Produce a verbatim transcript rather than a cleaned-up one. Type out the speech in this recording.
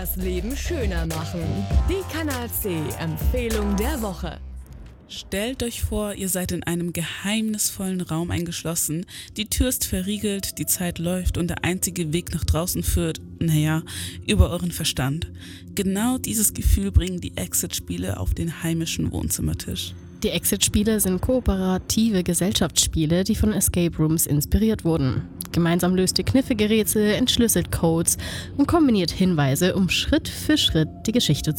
das Leben schöner machen. Die Kanal C Empfehlung der Woche. Stellt euch vor, ihr seid in einem geheimnisvollen Raum eingeschlossen, die Tür ist verriegelt, die Zeit läuft und der einzige Weg nach draußen führt, naja, über euren Verstand. Genau dieses Gefühl bringen die Exit-Spiele auf den heimischen Wohnzimmertisch. Die Exit-Spiele sind kooperative Gesellschaftsspiele, die von Escape Rooms inspiriert wurden. Gemeinsam löst ihr knifflige Rätsel, entschlüsselt Codes und kombiniert Hinweise, um Schritt für Schritt die Geschichte